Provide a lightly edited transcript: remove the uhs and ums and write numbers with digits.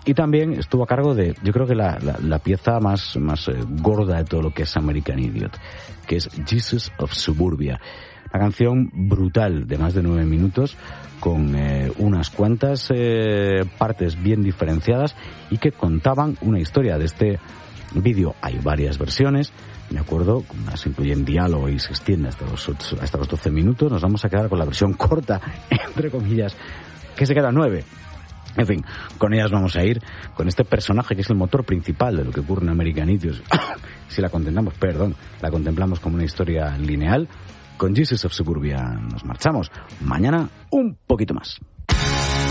Y también estuvo a cargo de, yo creo que la pieza más gorda de todo lo que es American Idiot, que es Jesus of Suburbia. Una canción brutal de más de 9 minutos con unas cuantas partes bien diferenciadas y que contaban una historia. De este vídeo hay varias versiones, de acuerdo, unas incluyen diálogo y se extiende hasta los 12 minutos. Nos vamos a quedar con la versión corta, entre comillas, que se queda 9. En fin, con ellas vamos a ir, con este personaje que es el motor principal de lo que ocurre en American Idiot. Si la contemplamos como una historia lineal. Con Jesus of Suburbia nos marchamos. Mañana un poquito más.